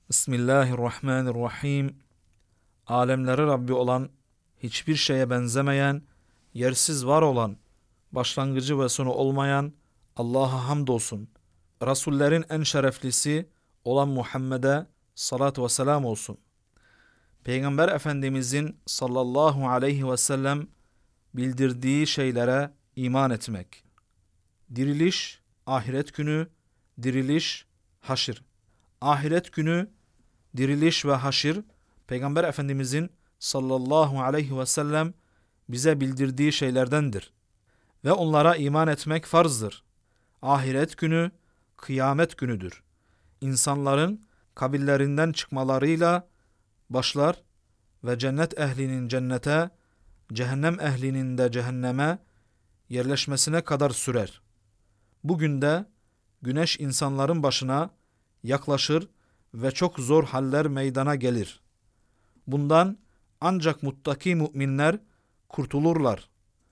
Bismillahirrahmanirrahim. Alemleri Rabbi olan, hiçbir şeye benzemeyen, yersiz var olan, başlangıcı ve sonu olmayan Allah'a hamdolsun. Resullerin en şereflisi olan Muhammed'e salat ve selam olsun. Peygamber Efendimizin sallallahu aleyhi ve sellem bildirdiği şeylere iman etmek. Diriliş, ahiret günü, diriliş, haşir. Ahiret günü, diriliş ve haşir, Peygamber Efendimizin sallallahu aleyhi ve sellem bize bildirdiği şeylerdendir. Ve onlara iman etmek farzdır. Ahiret günü, kıyamet günüdür. İnsanların kabirlerinden çıkmalarıyla başlar ve cennet ehlinin cennete, cehennem ehlinin de cehenneme yerleşmesine kadar sürer. Bugün de güneş insanların başına yaklaşır ve çok zor haller meydana gelir. Bundan ancak muttaki müminler kurtulurlar.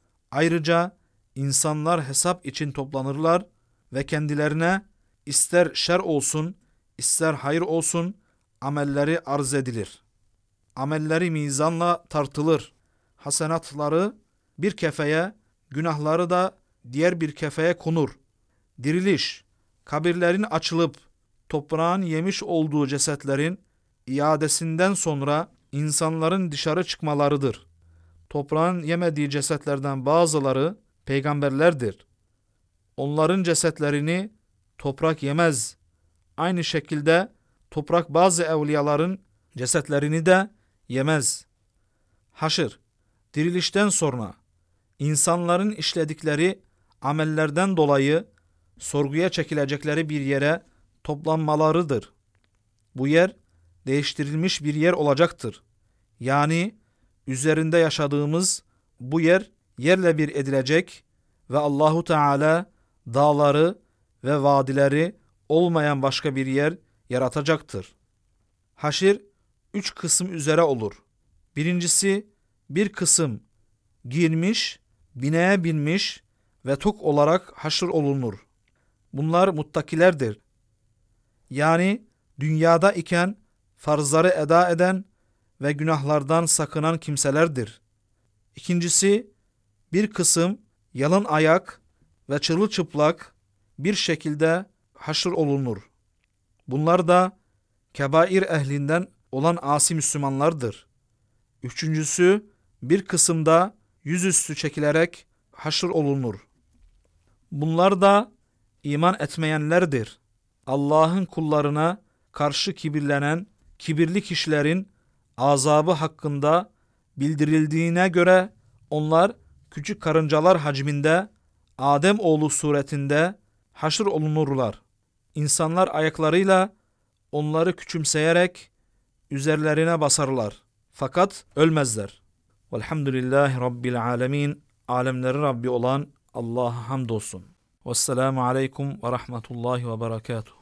Ayrıca insanlar hesap için toplanırlar ve kendilerine ister şer olsun, ister hayır olsun amelleri arz edilir. Amelleri mizanla tartılır. Hasenatları bir kefeye, günahları da diğer bir kefeye konur. Diriliş, kabirlerin açılıp toprağın yemiş olduğu cesetlerin iadesinden sonra insanların dışarı çıkmalarıdır. Toprağın yemediği cesetlerden bazıları peygamberlerdir. Onların cesetlerini toprak yemez. Aynı şekilde toprak bazı evliyaların cesetlerini de yemez. Haşr, dirilişten sonra insanların işledikleri amellerden dolayı sorguya çekilecekleri bir yere toplanmalarıdır. Bu yer değiştirilmiş bir yer olacaktır. Yani üzerinde yaşadığımız bu yer yerle bir edilecek ve Allahu Teala dağları ve vadileri olmayan başka bir yer yaratacaktır. Haşir 3 kısım üzere olur. Birincisi, bir kısım giyinmiş, bineğe binmiş ve tok olarak haşr olunur. Bunlar muttakilerdir. Yani dünyada iken farzları eda eden ve günahlardan sakınan kimselerdir. İkincisi, bir kısım yalın ayak ve çırılçıplak bir şekilde haşr olunur. Bunlar da kebair ehlinden olan asi Müslümanlardır. Üçüncüsü, bir kısımda yüzüstü çekilerek haşr olunur. Bunlar da iman etmeyenlerdir. Allah'ın kullarına karşı kibirlenen kibirli kişilerin azabı hakkında bildirildiğine göre onlar küçük karıncalar hacminde Adem oğlu suretinde haşr olunurlar. İnsanlar ayaklarıyla onları küçümseyerek üzerlerine basarlar. Fakat ölmezler. Velhamdülillahi Rabbil alemin. Alemlerin Rabbi olan Allah'a hamdolsun. Vesselamu aleyküm ve rahmetullahi ve berekatuhu.